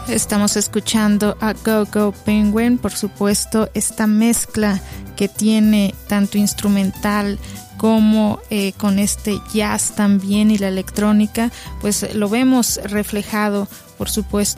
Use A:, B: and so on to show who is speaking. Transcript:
A: Estamos escuchando a Go Go Penguin, por supuesto, esta mezcla que tiene tanto instrumental como con este jazz también y la electrónica, pues lo vemos reflejado, por supuesto,